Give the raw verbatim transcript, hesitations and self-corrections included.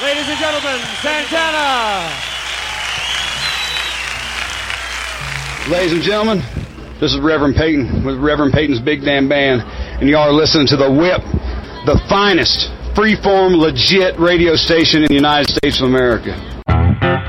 Ladies and gentlemen, Santana. Ladies and gentlemen, this is Reverend Peyton with Reverend Peyton's Big Damn Band, and y'all are listening to The Whip, the finest, freeform, legit radio station in the United States of America.